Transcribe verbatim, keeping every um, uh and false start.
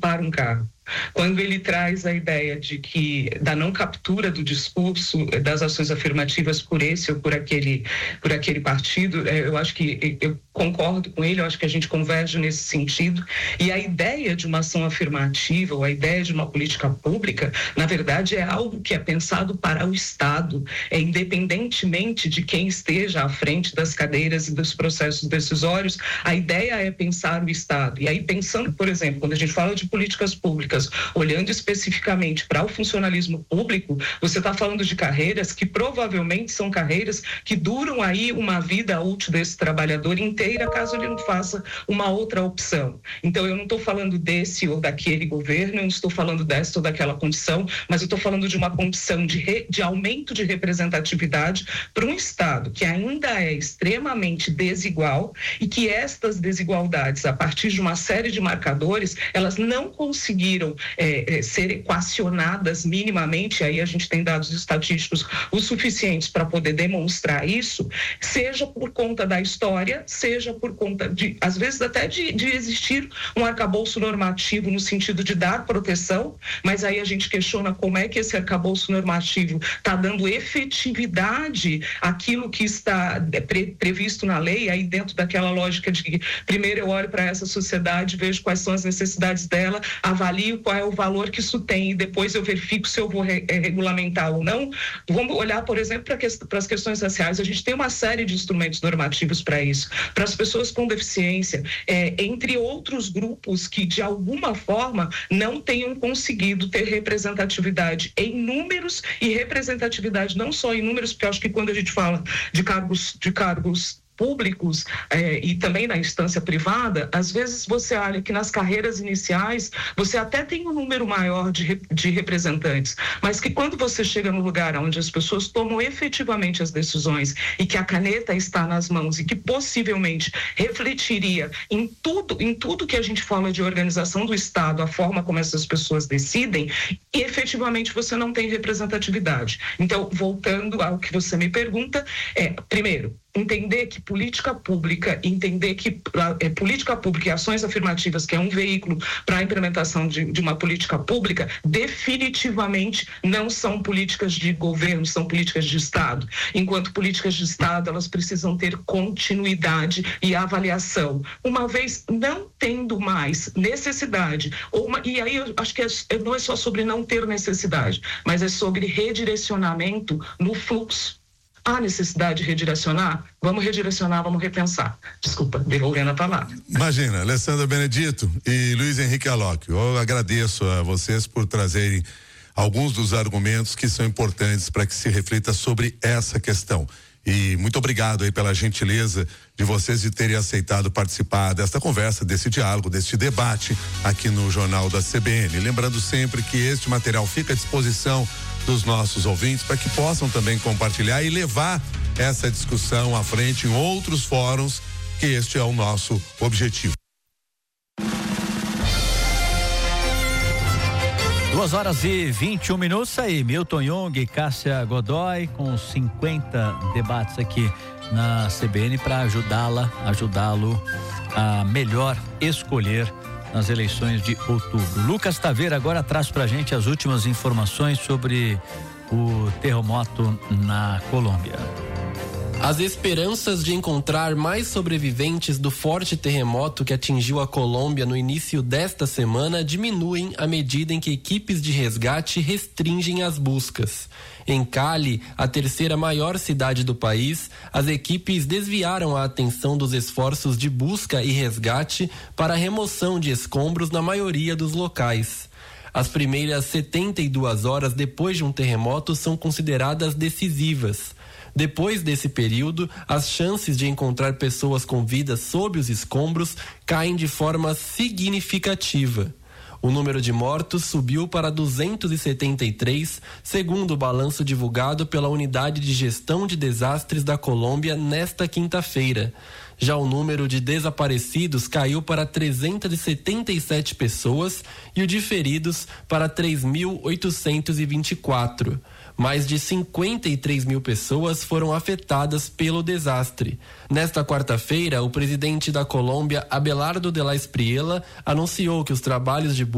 ocupar um cargo. Quando ele traz a ideia de que da não captura do discurso das ações afirmativas por esse ou por aquele, por aquele partido, eu acho que eu concordo com ele, eu acho que a gente converge nesse sentido. E a ideia de uma ação afirmativa ou a ideia de uma política pública, na verdade, é algo que é pensado para o Estado, é independentemente de quem esteja à frente das cadeiras e dos processos decisórios, a ideia é pensar o Estado. E aí, pensando, por exemplo, quando a gente fala de políticas públicas, olhando especificamente para o funcionalismo público, você está falando de carreiras que provavelmente são carreiras que duram aí uma vida útil desse trabalhador inteira, caso ele não faça uma outra opção. Então, eu não estou falando desse ou daquele governo, eu não estou falando dessa ou daquela condição, mas eu estou falando de uma condição de, re, de aumento de representatividade para um Estado que ainda é extremamente desigual e que estas desigualdades, a partir de uma série de marcadores, elas não conseguiram É, é, ser equacionadas minimamente, aí a gente tem dados estatísticos o suficientes para poder demonstrar isso, seja por conta da história, seja por conta de, às vezes até de, de existir um arcabouço normativo no sentido de dar proteção, mas aí a gente questiona como é que esse arcabouço normativo está dando efetividade àquilo que está pre, previsto na lei, aí dentro daquela lógica de que primeiro eu olho para essa sociedade, vejo quais são as necessidades dela, avalio qual é o valor que isso tem e depois eu verifico se eu vou re, é, regulamentar ou não. Vamos olhar, por exemplo, para que, as questões raciais. A gente tem uma série de instrumentos normativos para isso, para as pessoas com deficiência, é, entre outros grupos que de alguma forma não tenham conseguido ter representatividade em números e representatividade não só em números, porque eu acho que quando a gente fala de cargos, de cargos públicos eh, e também na instância privada, às vezes você olha que nas carreiras iniciais você até tem um número maior de, de representantes, mas que quando você chega no lugar onde as pessoas tomam efetivamente as decisões e que a caneta está nas mãos e que possivelmente refletiria em tudo, em tudo que a gente fala de organização do Estado, a forma como essas pessoas decidem, e efetivamente você não tem representatividade. Então, voltando ao que você me pergunta, é, primeiro, entender que política pública, entender que é, política pública e ações afirmativas, que é um veículo para a implementação de, de uma política pública, definitivamente não são políticas de governo, são políticas de Estado. Enquanto políticas de Estado, elas precisam ter continuidade e avaliação. Uma vez não tendo mais necessidade, ou uma, e aí eu acho que é, não é só sobre não ter necessidade, mas é sobre redirecionamento no fluxo. Há necessidade de redirecionar? Vamos redirecionar, vamos repensar. Desculpa, devolvendo a palavra. Imagina, Alessandra Benedito e Luiz Henrique Alocchio, eu agradeço a vocês por trazerem alguns dos argumentos que são importantes para que se reflita sobre essa questão. E muito obrigado aí pela gentileza de vocês de terem aceitado participar desta conversa, desse diálogo, deste debate aqui no Jornal da C B N. Lembrando sempre que este material fica à disposição dos nossos ouvintes para que possam também compartilhar e levar essa discussão à frente em outros fóruns, que este é o nosso objetivo. Duas horas e vinte e um minutos aí, Milton Jung e Cássia Godoy com cinquenta debates aqui na C B N para ajudá-la, ajudá-lo a melhor escolher nas eleições de outubro. Lucas Taveira agora traz pra gente as últimas informações sobre o terremoto na Colômbia. As esperanças de encontrar mais sobreviventes do forte terremoto que atingiu a Colômbia no início desta semana diminuem à medida em que equipes de resgate restringem as buscas. Em Cali, a terceira maior cidade do país, as equipes desviaram a atenção dos esforços de busca e resgate para a remoção de escombros na maioria dos locais. As primeiras setenta e duas horas depois de um terremoto são consideradas decisivas. Depois desse período, as chances de encontrar pessoas com vida sob os escombros caem de forma significativa. O número de mortos subiu para duzentos e setenta e três, segundo o balanço divulgado pela Unidade de Gestão de Desastres da Colômbia nesta quinta-feira. Já o número de desaparecidos caiu para trezentas e setenta e sete pessoas e o de feridos para três mil oitocentos e vinte e quatro. Mais de cinquenta e três mil pessoas foram afetadas pelo desastre. Nesta quarta-feira, o presidente da Colômbia, Abelardo de la Espriella, anunciou que os trabalhos de